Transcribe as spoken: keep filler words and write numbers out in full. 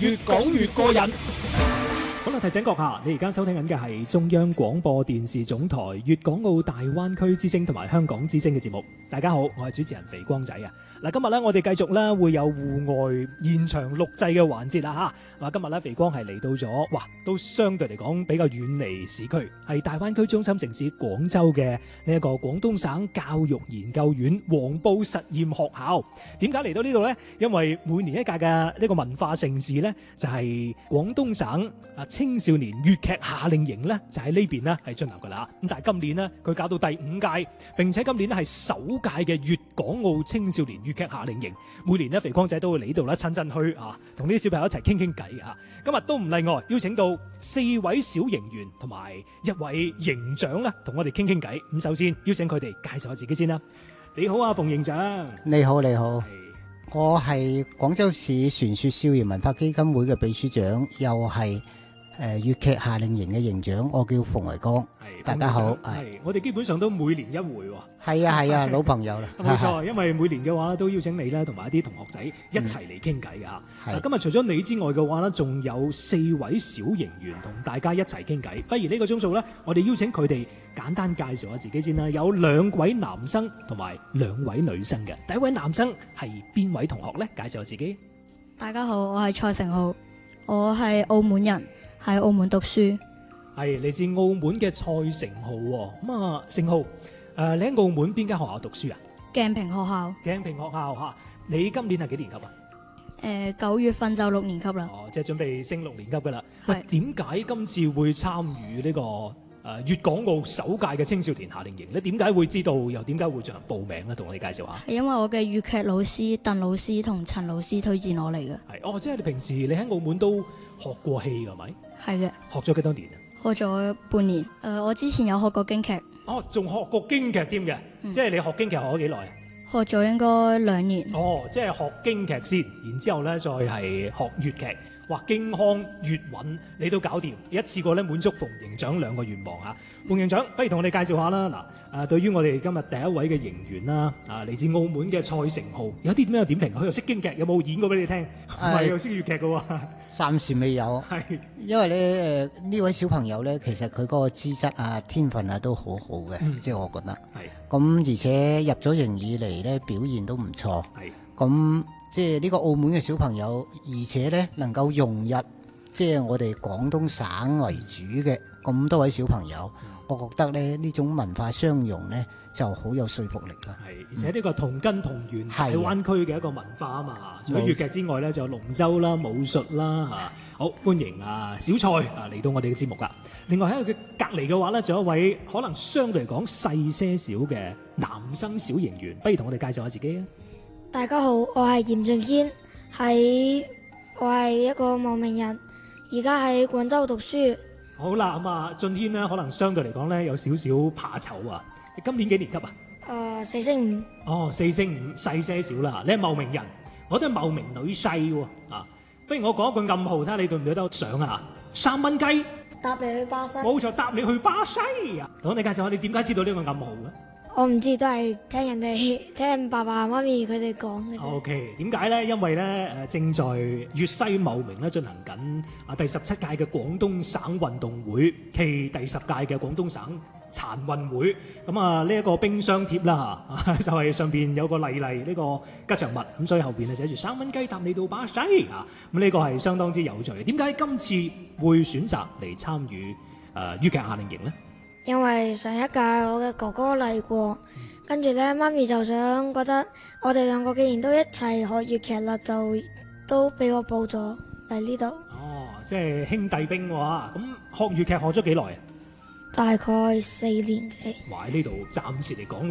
越講越過癮。好啦，提醒閣下，你而家收聽緊嘅係中央廣播電視總台粵港澳大灣區之聲同埋香港之聲嘅節目。大家好，我係主持人肥光仔啊！嗱，今日咧我哋繼續咧會有戶外現場錄製嘅環節啦嚇。嗱，今日咧肥光係嚟到咗，哇，都相對嚟講比較遠離市區，係大灣區中心城市廣州嘅呢一個廣東省教育研究院黃埔實驗學校。點解嚟到呢度呢？因為每年一屆嘅呢個文化盛事呢，就係廣東省啊青少年粵劇夏令營呢，就喺呢邊呢係進行㗎啦。咁但係今年呢，佢搞到第五屆，並且今年呢係首屆嘅粵港澳青少年粵劇夏令營。每年呢，肥光仔都會嚟呢度咧親身去啊，同呢啲小朋友一齊傾傾偈啊。今日都唔例外，邀請到四位小營員同埋一位營長咧，同我哋傾傾偈。咁首先邀請佢哋介紹下自己先啦。你好啊，馮營長。 你好，你好。我係廣州市傳說少兒文化基金會嘅秘書長，又係誒粵劇夏令營嘅營長，我叫馮維光。係，大家好。 係，我哋基本上都每年一回喎。 係啊係啊，老朋友啦。 冇錯，因為每年嘅話咧，都邀請你咧，同埋一啲同學仔一齊嚟傾偈啊。 係。 今日除咗你之外嘅話咧，仲有四位小營員同大家一齊傾偈。不如呢個鐘數咧，我哋邀請佢哋簡單介紹下自己先啦。有兩位男生同埋兩位女生嘅。第一位男生係邊位同學咧？介紹下自己。 大家好，我係蔡成浩，我係澳門人，喺澳門讀書。 係嚟自澳門嘅蔡成浩喎。咁啊，成浩，誒、呃，你喺澳門邊間學校讀書啊？ 鏡平學校。 鏡平學校嚇，你今年係幾年級啊？ 誒、呃，九月份就六年級啦。 哦，即係準備升六年級噶啦。 係。 喂，點解今次會參與呢、這個誒粵港澳首屆嘅青少年夏令營咧？點解會知道，又點解會進行報名咧？同我哋介紹下。 係因為我嘅粵劇老師鄧老師同陳老師推薦我嚟嘅。 係。哦，即係你平時你喺澳門都學過戲㗎，係咪？ 係嘅。 學咗幾多年啊？ 學咗半年。誒、呃，我之前有學過京劇。 哦，仲學過京劇添嘅。嗯、即係你學京劇學咗幾耐啊？ 學咗應該兩年。 哦，即係學京劇先，然之後咧再係學粵劇，哇，京腔粵韻你都搞掂，一次過咧滿足馮營長兩個願望嚇。馮營長，不如同我哋介紹下啦。嗱，誒對於我哋今日第一位嘅營員啦，啊嚟自澳門嘅蔡成浩，有啲咩點評？佢又識京劇，有冇演過俾你聽？唔係又識粵劇嘅喎。 暫時未有。係。因為咧誒呢位小朋友咧，其實佢嗰個資質啊、天分啊都好好嘅，嗯、即係我覺得。係。咁而且入咗營以嚟咧，表現都唔錯。係。咁即係呢個澳門嘅小朋友，而且咧能夠融入即係我哋廣東省為主嘅咁多位小朋友，嗯、我覺得咧呢種文化相融咧就好有說服力啦。係，而且呢個同根同源大灣區嘅一個文化啊嘛。除咗粵劇之外咧，就有龍舟啦、武術啦嚇。好歡迎啊，小蔡啊嚟到我哋嘅節目啦。另外喺佢隔離嘅話咧，仲有一位可能相對嚟講細些少嘅男生小營員，不如同我哋介紹下自己啊。 大家好，我係嚴俊軒，喺我係一個茂名人，而家喺廣州讀書。 好啦，咁啊，俊軒呢，可能相對嚟講咧有少少怕醜啊。你今年幾年級啊？ 誒、呃，四升五。哦， 四升五，細些少啦。你係茂名人，我都係茂名女婿喎。啊，不如我講一句暗號，睇下你對唔對得上啊？三蚊雞， 搭你去巴西。 冇錯，搭你去巴西啊！同我哋介紹下，你點解知道呢個暗號嘅？ 我唔知，都係聽人哋聽爸爸媽咪佢哋講嘅啫。O K， 點解咧？因為咧誒，正在粵西茂名咧進行緊啊第十七屆嘅廣東省運動會暨第十屆嘅廣東省殘運會。咁啊呢一個冰箱貼啦嚇，就係上邊有個麗麗呢個吉祥物，咁所以後邊咧寫住三蚊雞搭你到巴西啊。咁呢個係相當之有趣嘅。點解今次會選擇嚟參與誒粵劇夏令營咧？ 因為上一屆我嘅哥哥嚟過，跟住咧媽咪就想覺得我哋兩個既然都一齊學粵劇啦，就都俾我報咗嚟呢度。 哦，即係兄弟兵喎。咁學粵劇學咗幾耐啊？ 大概四年幾。 話喺呢度暫時嚟講。